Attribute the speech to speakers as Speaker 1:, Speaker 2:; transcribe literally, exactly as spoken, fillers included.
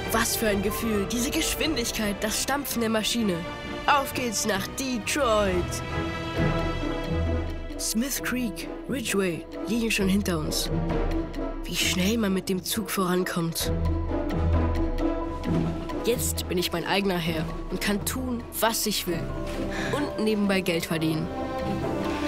Speaker 1: Was für ein Gefühl, diese Geschwindigkeit, das Stampfen der Maschine. Auf geht's nach Detroit! Smith Creek, Ridgeway liegen schon hinter uns. Wie schnell man mit dem Zug vorankommt. Jetzt bin ich mein eigener Herr und kann tun, was ich will. Und nebenbei Geld verdienen.